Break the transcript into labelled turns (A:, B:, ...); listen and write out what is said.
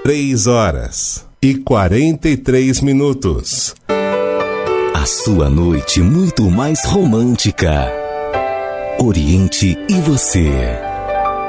A: 3h43.
B: A sua noite muito mais romântica. Oriente e você.